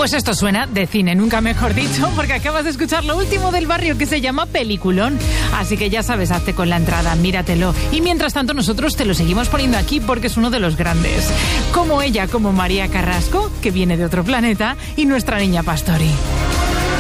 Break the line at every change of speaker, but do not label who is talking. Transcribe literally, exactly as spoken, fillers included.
Pues esto suena de cine, nunca mejor dicho, porque acabas de escuchar lo último del Barrio, que se llama Peliculón. Así que ya sabes, hazte con la entrada, míratelo. Y mientras tanto nosotros te lo seguimos poniendo aquí porque es uno de los grandes. Como ella, como María Carrasco, que viene de otro planeta, y nuestra niña Pastori.